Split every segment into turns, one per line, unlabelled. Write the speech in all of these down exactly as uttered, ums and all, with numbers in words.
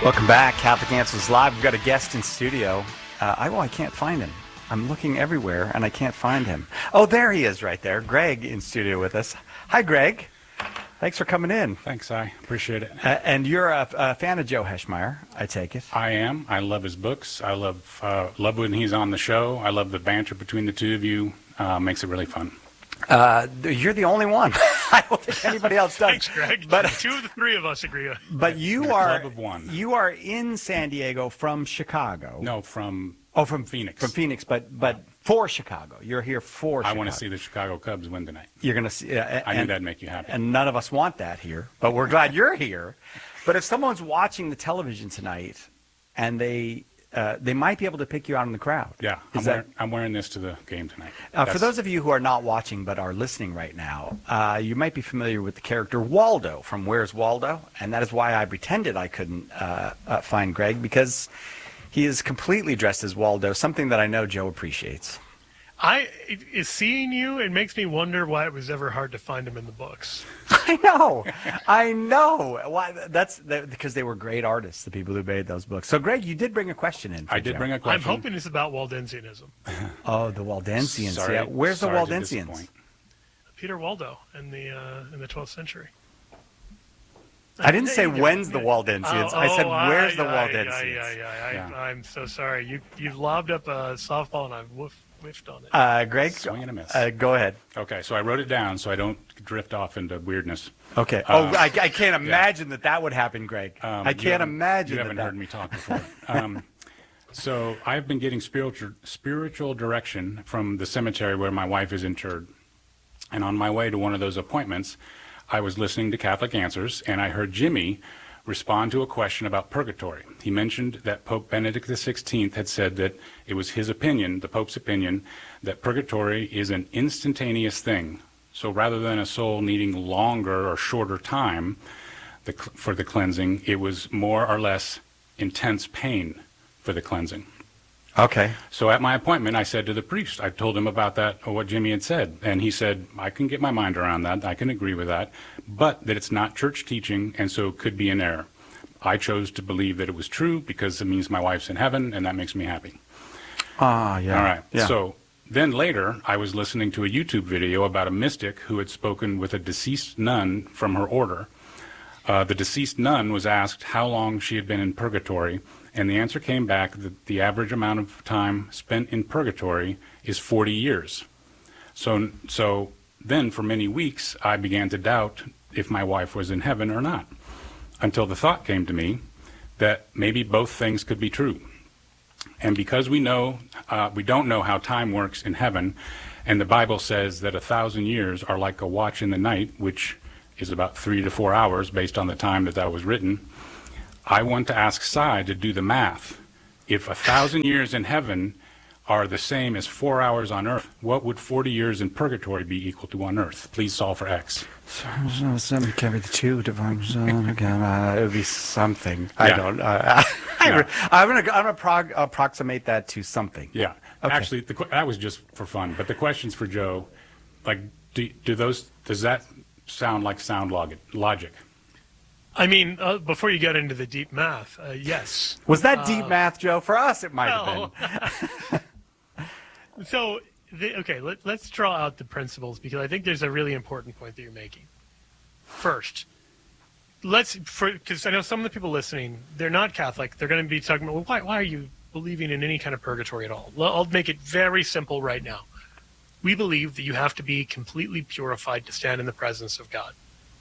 Welcome back. Catholic Answers Live. We've got a guest in studio. Uh, I, well, I can't find him. I'm looking everywhere, and I can't find him. Oh, there he is right there. Greg in studio with us. Hi, Greg. Thanks for coming in.
Thanks, I appreciate it.
Uh, and you're a, a fan of Joe Heschmeyer, I take it.
I am. I love his books. I love uh, love when he's on the show. I love the banter between the two of you. Uh, makes it really fun.
Uh, you're the only one. I don't think anybody else does.
Thanks, Greg.
But
two of the three of us agree.
But you
In a
are
club of one.
you are in San Diego from Chicago.
No, from
oh, from
Phoenix.
From Phoenix, but but for Chicago. You're here for
I
Chicago.
want to see the Chicago Cubs win tonight.
You're going to see. Uh,
I
and,
knew that'd make you happy.
And none of us want that here, but we're glad you're here. But if someone's watching the television tonight, and they uh, they might be able to pick you out in the crowd.
Yeah, I'm,
that,
wearing, I'm wearing this to the game tonight.
Uh, for those of you who are not watching but are listening right now, uh, you might be familiar with the character Waldo from Where's Waldo? And that is why I pretended I couldn't uh, uh, find Greg, because he is completely dressed as Waldo, something that I know Joe appreciates.
I it, it, seeing you, it makes me wonder why it was ever hard to find him in the books.
I know, I know. Why? That's the, because they were great artists, the people who made those books. So, Greg, you did bring a question in. For
I did
Joe.
bring a question.
I'm hoping it's about Waldensianism.
Oh, the Waldensians.
Sorry,
yeah. Where's
sorry
the
to
Waldensians?
disappoint.
Peter Waldo in the uh, in the twelfth century.
I didn't say when's the Waldensians.
Oh,
I said
oh,
where's
I,
the
I,
Waldensians.
I, I, I,
Yeah.
I, I'm so sorry. You you've lobbed up a softball and I've woof, whiffed on it.
Uh, Greg,
Swing and a miss.
Uh, go ahead.
Okay, so I wrote it down so I don't drift off into weirdness.
Okay.
Uh,
oh, I, I can't imagine that that would happen, Greg.
Um,
I
you
can't
haven't-
imagine
You haven't
that.
heard me talk before. Um, so I've been getting spiritual spiritual direction from the cemetery where my wife is interred. And on my way to one of those appointments, I was listening to Catholic Answers, and I heard Jimmy respond to a question about purgatory. He mentioned that Pope Benedict the sixteenth had said that it was his opinion, the Pope's opinion, that purgatory is an instantaneous thing. So rather than a soul needing longer or shorter time the, for the cleansing, it was more or less intense pain for the cleansing.
Okay.
So at my appointment, I said to the priest, I told him about that, or what Jimmy had said, and he said, I can get my mind around that, I can agree with that, but that it's not church teaching, and so it could be an error. I chose to believe that it was true because it means my wife's in heaven, and that makes me happy.
Ah, yeah.
All right.
Yeah.
So then later, I was listening to a YouTube video about a mystic who had spoken with a deceased nun from her order. Uh, the deceased nun was asked how long she had been in purgatory, and the answer came back that the average amount of time spent in purgatory is forty years. So, so then for many weeks, I began to doubt if my wife was in heaven or not, until the thought came to me that maybe both things could be true. And because we know, uh, we don't know how time works in heaven, and the Bible says that a thousand years are like a watch in the night, which is about three to four hours based on the time that that was written, I want to ask Sai to do the math. If a thousand years in heaven are the same as four hours on earth, what would forty years in purgatory be equal to on earth? Please solve for X.
Seven carry the two divided again. Uh, it would be something. I
Yeah.
don't. Uh, I,
Yeah.
I'm gonna. I'm gonna prog- approximate that to something.
Yeah.
Okay.
Actually, the, que- that was just for fun. But the questions for Joe, like, do, do those, does that sound like sound log- logic?
I mean, uh, before you get into the deep math, uh, yes.
Was that deep math, Joe? For us, it might
No.
have been.
So, the, okay, let, let's draw out the principles because I think there's a really important point that you're making. First, let's, because I know some of the people listening, they're not Catholic. They're going to be talking about, well, why, why are you believing in any kind of purgatory at all? Well, I'll make it very simple right now. We believe that you have to be completely purified to stand in the presence of God.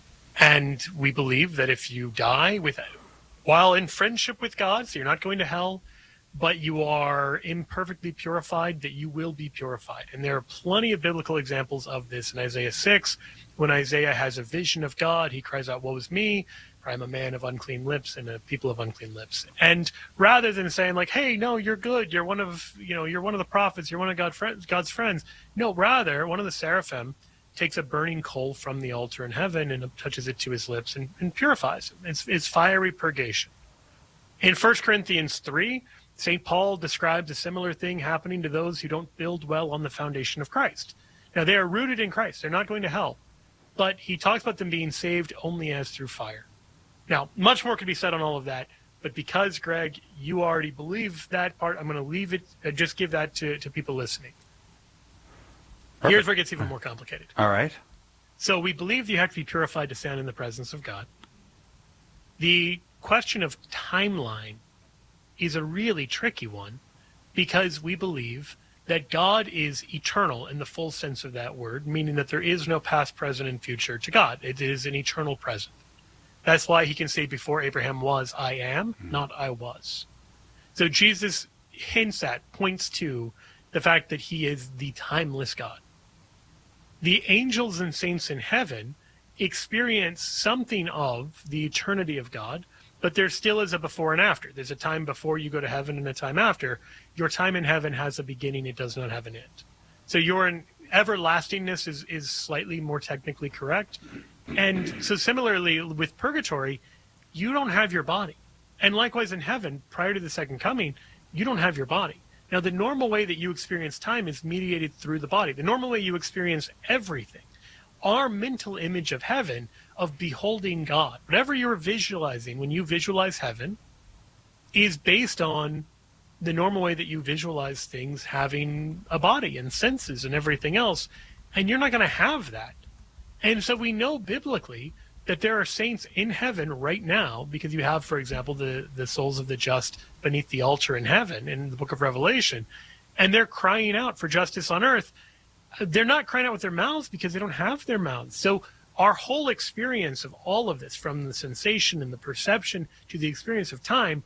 And we believe that if you die with, while in friendship with God, so you're not going to hell, but you are imperfectly purified, that you will be purified. And there are plenty of biblical examples of this in Isaiah six. When Isaiah has a vision of God, he cries out, woe is me, for I'm a man of unclean lips and a people of unclean lips. And rather than saying like, hey, no, you're good, you're one of, you know, you're one of the prophets, you're one of God friends, God's friends. No, rather, one of the seraphim takes a burning coal from the altar in heaven and touches it to his lips and, and purifies him. It's, it's fiery purgation. In First Corinthians three, Saint Paul describes a similar thing happening to those who don't build well on the foundation of Christ. Now, they are rooted in Christ. They're not going to hell. But he talks about them being saved only as through fire. Now, much more could be said on all of that, But because, Greg, you already believe that part, I'm going to leave it, uh, just give that to, to people listening.
Perfect.
Here's where it gets even more complicated.
All right.
So we believe you have to be purified to stand in the presence of God. The question of timeline is a really tricky one because we believe that God is eternal in the full sense of that word, meaning that there is no past, present, and future to God. It is an eternal present. That's why he can say before Abraham was, I am, mm-hmm. not I was. So Jesus hints at, points to the fact that he is the timeless God. The angels and saints in heaven experience something of the eternity of God, but there still is a before and after. There's a time before you go to heaven and a time after. Your time in heaven has a beginning. It does not have an end. So your everlastingness is, is slightly more technically correct. And so similarly with purgatory, you don't have your body. And likewise in heaven, prior to the second coming, you don't have your body. Now, the normal way that you experience time is mediated through the body. The normal way you experience everything, our mental image of heaven, of beholding God, whatever you're visualizing when you visualize heaven, is based on the normal way that you visualize things having a body and senses and everything else. And you're not going to have that. And so we know biblically that there are saints in heaven right now, because you have, for example, the, the souls of the just beneath the altar in heaven in the book of Revelation, and they're crying out for justice on earth. They're not crying out with their mouths because they don't have their mouths. So our whole experience of all of this, from the sensation and the perception to the experience of time,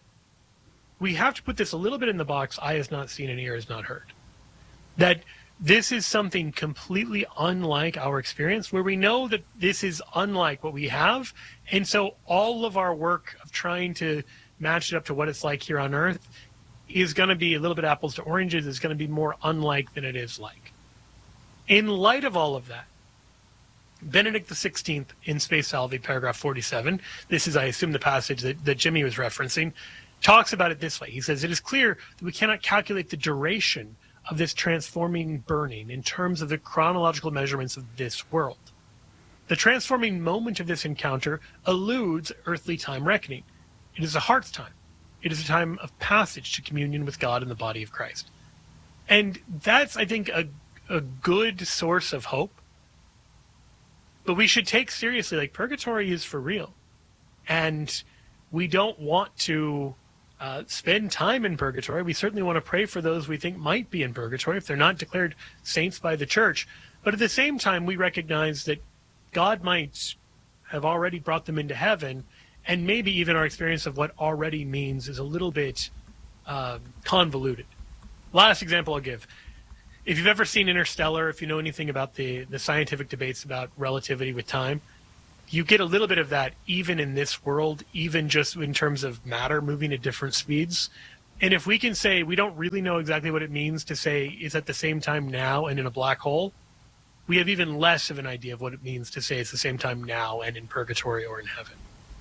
we have to put this a little bit in the box, eye has not seen and ear has not heard. That this is something completely unlike our experience, where we know that this is unlike what we have. And so all of our work of trying to match it up to what it's like here on earth is going to be a little bit apples to oranges. It's going to be more unlike than it is like. In light of all of that, Benedict the sixteenth in Spe Salvi, paragraph forty-seven, this is, I assume, the passage that, that Jimmy was referencing, talks about it this way. He says, it is clear that we cannot calculate the duration of this transforming burning in terms of the chronological measurements of this world. The transforming moment of this encounter eludes earthly time reckoning. It is a heart's time. It is a time of passage to communion with God in the body of Christ. And that's, I think, a, a good source of hope. But we should take seriously, like, purgatory is for real. And we don't want to Uh, spend time in purgatory. We certainly want to pray for those we think might be in purgatory if they're not declared saints by the church. But at the same time, we recognize that God might have already brought them into heaven, and maybe even our experience of what already means is a little bit uh, convoluted. Last example I'll give. If you've ever seen Interstellar, if you know anything about the, the scientific debates about relativity with time, you get a little bit of that even in this world, even just in terms of matter moving at different speeds. And if we can say we don't really know exactly what it means to say it's at the same time now and in a black hole, we have even less of an idea of what it means to say it's the same time now and in purgatory or in heaven.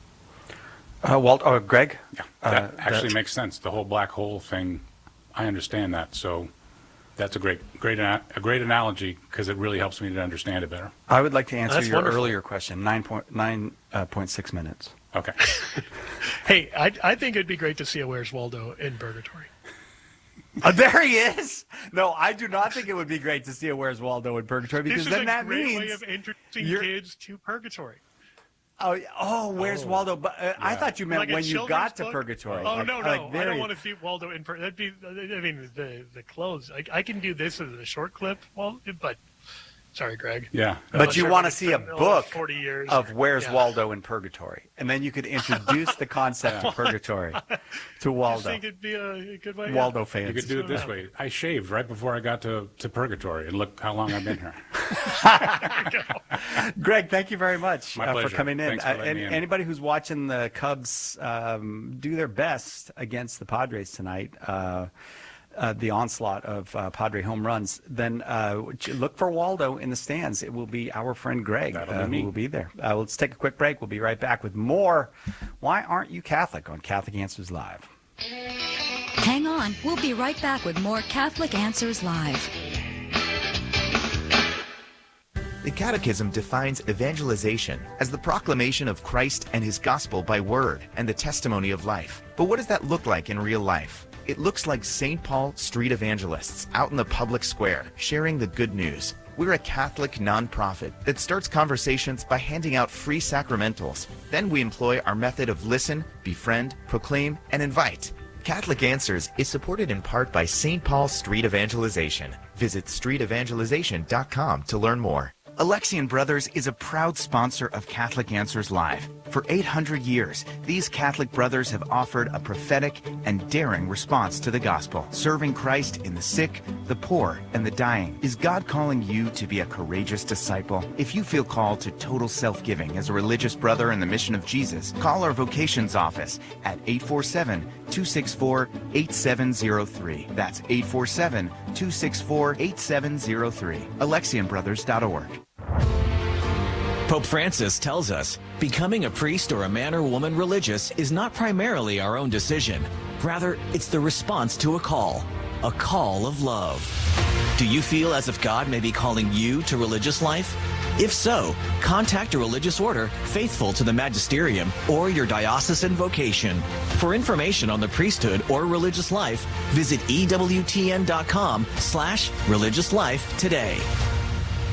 Uh, Walt, or Greg?
Yeah, that
uh,
actually
that...
makes sense. The whole black hole thing, I understand that. So that's a great, great, a great analogy because it really helps me to understand it better.
I would like to answer
That's
Oh,
your
wonderful.
earlier question. Nine point nine uh, point six minutes.
Okay.
Hey, I, I think it'd be great to see a Where's Waldo in purgatory.
Uh, there he is. No, I do not think it would be great to see a Where's Waldo in purgatory because
This is
then
a
that
great
means
way of introducing
you're-
kids to purgatory.
oh, oh, Where's
Oh.
Waldo? But uh, I
Yeah.
thought you meant
Like a
when you
children's
got to
book?
purgatory.
Oh,
Like-
no, no.
like,
I
there
don't
you-
want to see Waldo in purgatory. That'd be, I mean, the the clothes. Like, I can do this as a short clip, well, but sorry, Greg.
Yeah.
But you
Sure,
want to
it's
see a
been, oh,
book
forty years.
of Where's
Yeah.
Waldo in purgatory, and then you could introduce the concept of purgatory to
I
Waldo.
think it'd be a, a good way.
Waldo
You
fans.
could do it this way. I shaved right before I got to, to purgatory, and look how long I've been here.
Greg, thank you very much
My
uh, for
pleasure.
coming in.
Thanks for
Uh,
letting
and
me in.
anybody who's watching the Cubs um, do their best against the Padres tonight, uh, uh, the onslaught of uh, Padre home runs, then uh, look for Waldo in the stands. It will be our friend Greg
That'll
uh,
be me.
who will be there. Uh, let's take a quick break. We'll be right back with more Why Aren't You Catholic on Catholic Answers Live.
Hang on, we'll be right back with more Catholic Answers Live.
The Catechism defines evangelization as the proclamation of Christ and his gospel by word and the testimony of life. But what does that look like in real life? It looks like Saint Paul street evangelists out in the public square sharing the good news. We're a Catholic nonprofit that starts conversations by handing out free sacramentals. Then we employ our method of listen, befriend, proclaim, and invite. Catholic Answers is supported in part by Saint Paul Street Evangelization. Visit street evangelization dot com to learn more. Alexian Brothers is a proud sponsor of Catholic Answers Live. For eight hundred years, these Catholic brothers have offered a prophetic and daring response to the gospel, serving Christ in the sick, the poor, and the dying. Is God calling you to be a courageous disciple? If you feel called to total self-giving as a religious brother in the mission of Jesus, call our vocations office at eight four seven, two six four, eight seven zero three. That's eight four seven, two six four, eight seven zero three. Alexian Brothers dot org.
Pope Francis tells us, becoming a priest or a man or woman religious is not primarily our own decision. Rather, it's the response to a call, a call of love. Do you feel as if God may be calling you to religious life? If so, contact a religious order faithful to the magisterium or your diocesan vocation. For information on the priesthood or religious life, visit E W T N dot com slash religious life today.